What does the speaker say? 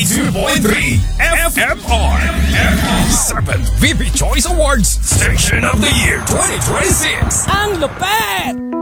92.3 FMR. 7th VP Choice Awards Station of the Year 2026. Ang lupet!